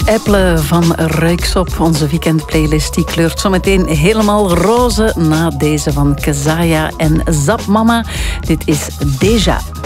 Apple van Ruyksop, onze weekendplaylist, die kleurt zometeen helemaal roze na deze van Kezaya en Zapmama. Dit is Deja.